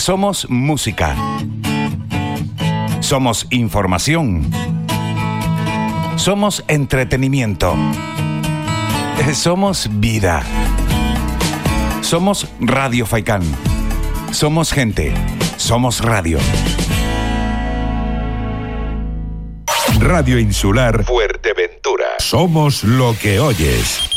Somos música. Somos información. Somos entretenimiento. Somos vida. Somos Radio Faikán. Somos gente. Somos radio. Radio Insular Fuerteventura. Somos lo que oyes.